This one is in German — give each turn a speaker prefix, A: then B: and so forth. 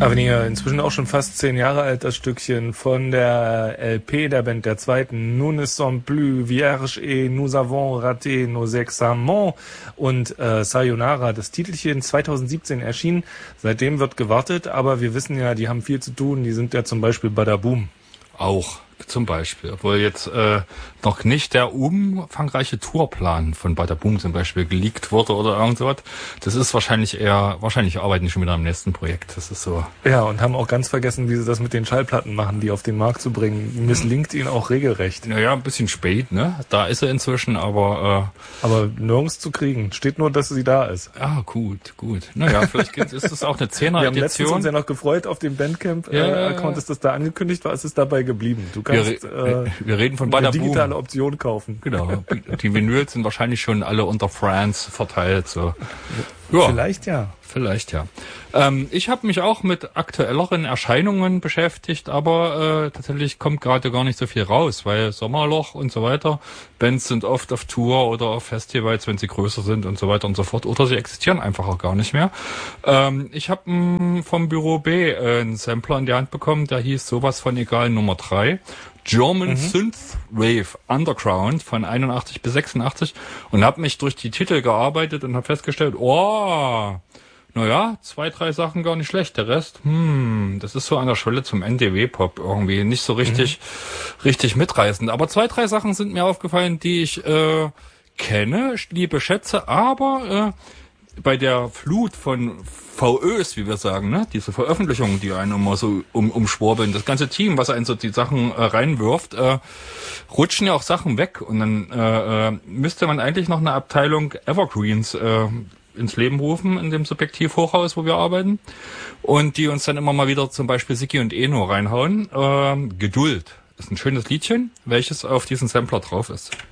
A: Avenir, inzwischen auch schon fast 10 Jahre alt, das Stückchen von der LP der Band der zweiten. Nous ne sommes plus vierges et nous avons raté nos examens. Und Sayonara, das Titelchen, 2017 erschienen. Seitdem wird gewartet, aber wir wissen ja, die haben viel zu tun. Die sind ja zum Beispiel Badaboom.
B: Auch. Zum Beispiel, obwohl jetzt noch nicht der umfangreiche Tourplan von Badaboom zum Beispiel geleakt wurde oder irgend sowas. Das ist wahrscheinlich arbeiten die schon wieder am nächsten Projekt. Das ist so.
A: Ja, und haben auch ganz vergessen, wie sie das mit den Schallplatten machen, die auf den Markt zu bringen. Misslingt ihnen auch regelrecht.
B: Naja, ein bisschen spät, ne? Da ist er inzwischen, aber
A: nirgends zu kriegen. Steht nur, dass sie da ist.
B: Ah, gut. Naja, vielleicht ist es auch eine 10er-Edition.
A: Wir haben letztens uns ja noch gefreut auf dem Bandcamp-Account, dass das da angekündigt war. Es ist dabei geblieben. Du kannst
B: wir reden von
A: eine
B: Badaboom.
A: digitale Option kaufen.
B: Genau. Die Vinyls sind wahrscheinlich schon alle unter France verteilt. So. Ja. Vielleicht ja. Ich habe mich auch mit aktuelleren Erscheinungen beschäftigt, aber tatsächlich kommt gerade gar nicht so viel raus, weil Sommerloch und so weiter. Bands sind oft auf Tour oder auf Festivals, wenn sie größer sind und so weiter und so fort. Oder sie existieren einfach auch gar nicht mehr. Ich habe vom Büro B einen Sampler in die Hand bekommen, der hieß sowas von egal Nummer 3. German Synthwave Underground von 81 bis 86 und habe mich durch die Titel gearbeitet und habe festgestellt, naja, 2, 3 Sachen gar nicht schlecht. Der Rest, das ist so an der Schwelle zum NDW-Pop irgendwie nicht so richtig mitreißend. Aber 2, 3 Sachen sind mir aufgefallen, die ich kenne, liebe, schätze, aber bei der Flut von VÖs, wie wir sagen, ne, diese Veröffentlichungen, die einen immer so umschwurbeln, das ganze Team, was einen so die Sachen reinwirft, rutschen ja auch Sachen weg und dann müsste man eigentlich noch eine Abteilung Evergreens ins Leben rufen in dem Subjektiv-Hochhaus, wo wir arbeiten und die uns dann immer mal wieder zum Beispiel Siki und Eno reinhauen. Geduld ist ein schönes Liedchen, welches auf diesem Sampler drauf ist.